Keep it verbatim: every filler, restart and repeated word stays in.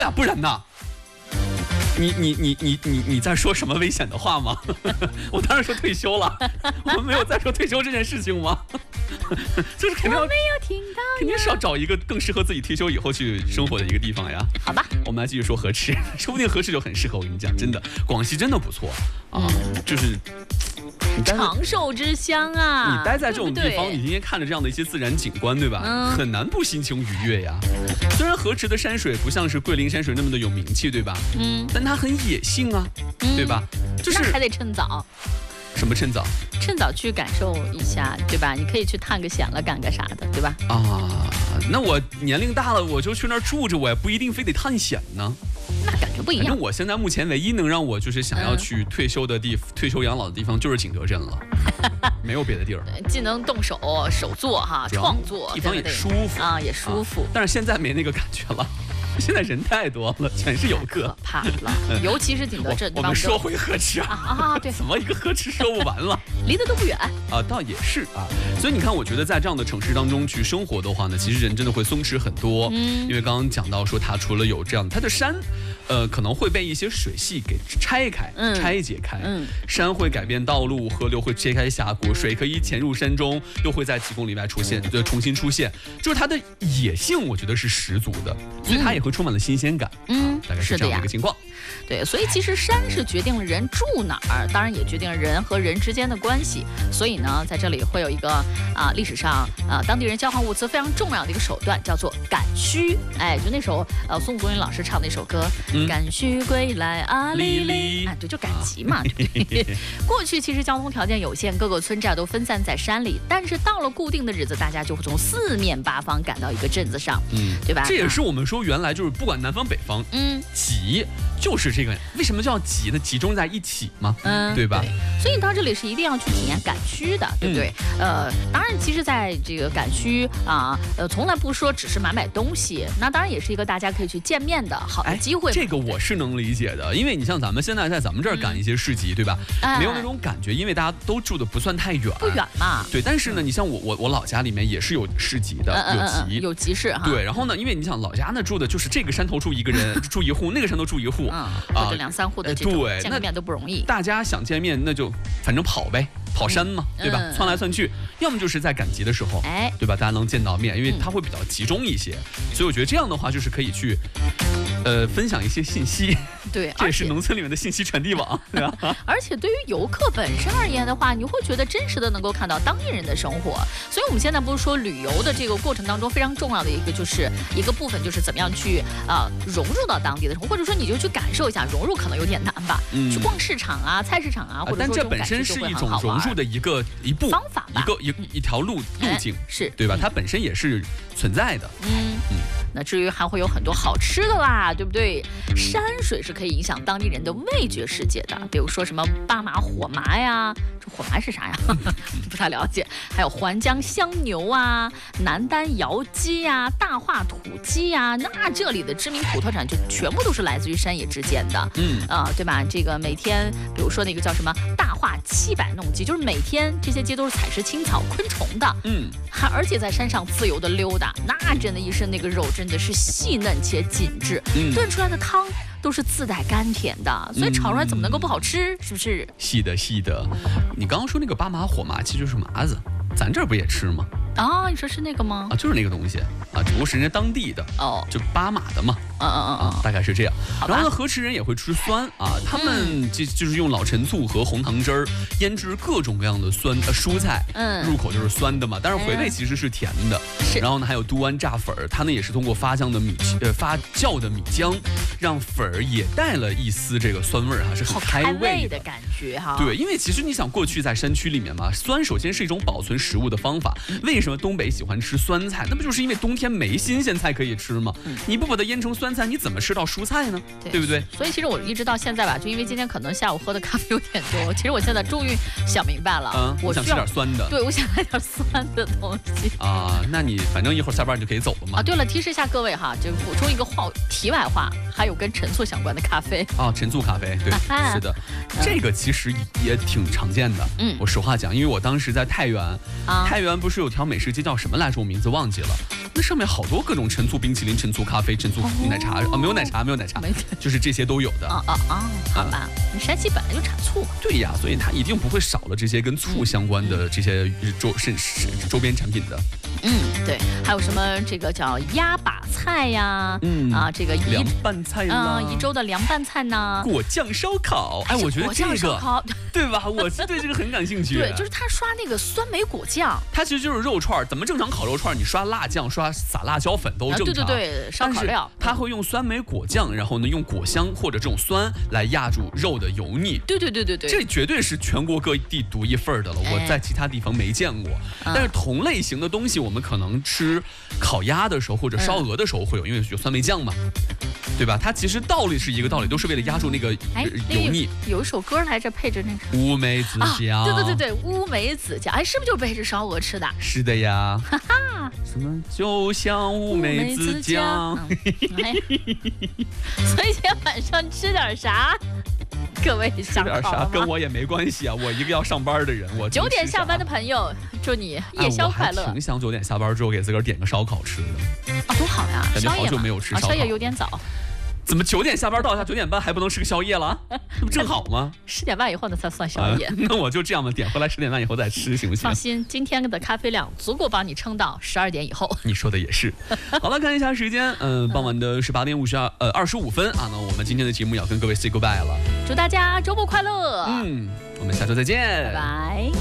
呀，不然呢？你你你你你你在说什么危险的话吗？我当然说退休了，我们没有在说退休这件事情吗？就是肯定要， 我没有听到， 肯定是要找一个更适合自己退休以后去生活的一个地方呀。 好吧， 我们来继续说河池，说不定河池就很适合。我跟你讲，真的，广西真的不错啊，嗯、就是。 长寿之乡啊！ 你待在这种地方， 对对你天天看着这样的一些自然景观，对吧？嗯、很难不心情愉悦呀。虽然河池的山水不像是桂林山水那么的有名气，对吧？嗯，但它很野性啊，嗯、对吧？就是那还得趁早。 什么趁早？ 趁早去感受一下，对吧？你可以去探个险了，干个啥的，对吧？ 啊，那我年龄大了，我就去那儿住着，我也不一定非得探险呢。 那感觉不一样。 反正我现在目前唯一能让我就是想要去退休的地、嗯、退休养老的地方就是景德镇了，没有别的地儿。 既能动手手做哈，创作， 地方也舒服啊，也舒服、啊。 但是现在没那个感觉了。现在人太多了，全是游客， 可怕了。尤其是景德镇， 我们说回河池啊， 啊对， 怎么一个河池说不完了？ 离得都不远啊，倒也是啊。所以你看，我觉得在这样的城市当中去生活的话呢，其实人真的会松弛很多。嗯，因为刚刚讲到说，它除了有这样，它的山，呃，可能会被一些水系给拆开、嗯、拆解开。嗯，山会改变道路，河流会切开峡谷，水可以潜入山中，又会在几公里外出现，对，重新出现。就是它的野性，我觉得是十足的，所以它也会充满了新鲜感。嗯，大概是这样的一个情况。 对，所以其实山是决定了人住哪儿，当然也决定了人和人之间的关系。所以呢，在这里会有一个啊，历史上啊，当地人交换物资非常重要的一个手段，叫做赶墟。哎，就那首呃宋祖英老师唱的一首歌，嗯、赶墟归来啊哩哩，啊，对，就赶集嘛。对过去其实交通条件有限，各个村寨都分散在山里，但是到了固定的日子，大家就会从四面八方赶到一个镇子上，嗯，对吧？ 这也是我们说原来就是不管南方北方，嗯，集就是这个，为什么叫集呢？集中在一起嘛，嗯，对吧？ 对，所以到这里是一定要去体验赶墟的，对不对？嗯、呃，当然，其实在这个赶墟啊，呃，从来不说只是买买东西，那当然也是一个大家可以去见面的好的机会。 这个我是能理解的，因为你像咱们现在在咱们这儿赶一些市集，嗯、对吧？哎、没有那种感觉，因为大家都住的不算太远， 不远嘛。 对，但是呢，你像我我我老家里面也是有市集的，嗯、有集、 嗯、有集市哈。 对，然后呢，因为你想老家呢住的就是这个山头住一个人住一户，那个山头住一户， 嗯、啊，或者两三户的这种， 对， 见个面都不容易。 大家想见面，那就反正跑呗。跑山嘛，嗯、对吧？窜来窜去，要么就是在赶集的时候，哎，对吧？大家能见到面，因为它会比较集中一些，嗯、所以我觉得这样的话就是可以去，呃，分享一些信息。 对， 这也是农村里面的信息传递网，对吧？ 而且对于游客本身而言的话，你会觉得真实的能够看到当地人的生活。所以我们现在不是说旅游的这个过程当中非常重要的一个就是一个部分，就是怎么样去啊、呃、融入到当地的生活，或者说你就去感受一下，融入可能有点难吧。嗯、去逛市场啊、菜市场啊，或者说但这本身是一种融入的一个一步方法吧， 一个一一条路路径、 哎、是对吧？它本身也是存在的。嗯嗯。那至于还会有很多好吃的啦，对不对？山水是可以影响当地人的味觉世界的，比如说什么巴马火麻呀，这火麻是啥呀？不太了解。还有环江香牛啊，南丹瑶鸡呀，大化土鸡呀，那这里的知名土特产就全部都是来自于山野之间的，嗯啊、呃，对吧？这个每天，比如说那个叫什么大化七百弄鸡，就是每天这些鸡都是采食青草、昆虫的，嗯，还而且在山上自由的溜达，那真的一身那个肉真的是细嫩且紧致，嗯、炖出来的汤都是自带甘甜的，所以炒出来怎么能够不好吃？是不是？ 是的，是的。你刚刚说那个巴马火麻，其实就是麻子，咱这儿不也吃吗？ 啊，你说是那个吗？ 啊，就是那个东西啊，只不过是人家当地的哦，就巴马的嘛。嗯嗯嗯啊，大概是这样。然后呢，河池人也会吃酸啊，他们就就是用老陈醋和红糖汁儿腌制各种各样的酸呃蔬菜，嗯，入口就是酸的嘛，但是回味其实是甜的。是。然后呢，还有都安炸粉儿，它呢也是通过发酵的米呃发酵的米浆，让粉儿也带了一丝这个酸味儿哈，是很开胃的感觉哈。 对，因为其实你想过去在山区里面嘛，酸首先是一种保存食物的方法。为什么东北喜欢吃酸菜？那不就是因为冬天没新鲜菜可以吃吗？嗯、你不把它腌成酸菜，你怎么吃到蔬菜呢？对, 对不对？ 所以其实我一直到现在吧，就因为今天可能下午喝的咖啡有点多，其实我现在终于想明白了， 嗯，我想吃点酸的。 对，我想来点酸的东西啊。那你反正一会儿下班你就可以走了嘛。 啊，对了，提示一下各位哈，就补充一个话题外话，还有跟陈醋相关的咖啡啊，陈醋咖啡，对，是的，嗯、这个其实也挺常见的。嗯，我实话讲，因为我当时在太原，啊、太原不是有条美食街叫什么来着？我名字忘记了。那上面好多各种陈醋冰淇淋、陈醋咖啡、陈醋奶茶。 茶啊，没有奶茶，没有奶茶， 没就是这些都有的。 啊啊啊！好吧，山西本来就产醋嘛。 对呀，所以它一定不会少了这些跟醋相关的这些周甚周边产品的。 嗯，对，还有什么这个叫鸭把菜呀， 嗯啊，这个宜凉拌菜啦， 嗯，宜州的凉拌菜呢， 果酱烧烤，哎，我觉得这个，对吧？我是对这个很感兴趣。 对，就是他刷那个酸梅果酱， 它其实就是肉串，怎么正常烤肉串，你刷辣酱、刷撒辣椒粉都正常。 对对对，烧烤料。 它会用酸梅果酱，然后呢用果香或者这种酸来压住肉的油腻。 对对对对对， 这绝对是全国各地独一份的了，我在其他地方没见过。但是同类型的东西，我们可能吃烤鸭的时候或者烧鹅的时候会有，因为有酸梅酱嘛，对吧？它其实道理是一个道理，都是为了压住那个油腻。 有一首歌来着，配着那个乌梅子酱。 对对对对，乌梅子酱，哎，是不是就配着烧鹅吃的？ 是的呀。哈哈，什么就像乌梅子酱。 所以今天晚上吃点啥？各位想好了吗？ 吃点啥跟我也没关系啊，我一个要上班的人，我九点下班的朋友，祝你夜宵快乐。 我还挺想九点下班之后给自个儿点个烧烤吃的。 啊，多好呀！ 感觉好久没有吃烧烤， 宵夜有点早。 怎么九点下班到下九点半还不能吃个宵夜了？这不正好吗？ 十点半以后呢才算宵夜。 那我就这样吧，点回来十点半以后再吃，行不行？ 放心，今天的咖啡量足够帮你撑到十二点以后。 你说的也是。好了，看一下时间，嗯、呃，傍晚的十八点五十二，呃，二十五分啊。那我们今天的节目要跟各位 say goodbye 了。 祝大家周末快乐。 嗯，我们下周再见， 拜拜。